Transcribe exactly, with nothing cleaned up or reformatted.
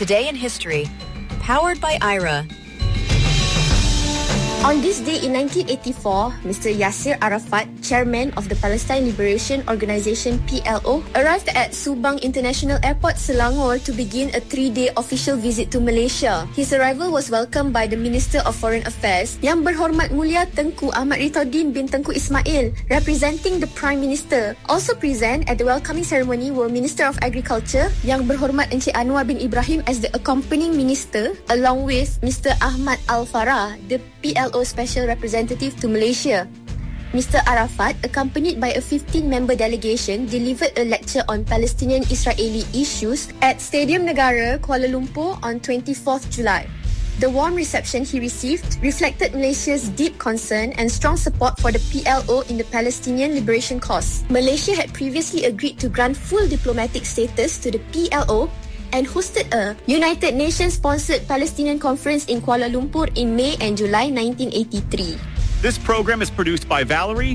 Today in History, powered by I R A. On this day in nineteen eighty-four, Mister Yasser Arafat, chairman of the Palestine Liberation Organization P L O, arrived at Subang International Airport, Selangor to begin a three-day official visit to Malaysia. His arrival was welcomed by the Minister of Foreign Affairs, Yang Berhormat Mulia Tengku Ahmad Ritauddin bin Tengku Ismail, representing the Prime Minister. Also present at the welcoming ceremony were Minister of Agriculture, Yang Berhormat Encik Anwar bin Ibrahim as the accompanying minister, along with Mister Ahmad Al-Farah, the P L O Special Representative to Malaysia. Mister Arafat, accompanied by a fifteen-member delegation, delivered a lecture on Palestinian-Israeli issues at Stadium Negara, Kuala Lumpur on twenty-fourth July. The warm reception he received reflected Malaysia's deep concern and strong support for the P L O in the Palestinian liberation cause. Malaysia had previously agreed to grant full diplomatic status to the P L O and hosted a United Nations-sponsored Palestinian conference in Kuala Lumpur in May and July nineteen eighty-three. This program is produced by Valerie,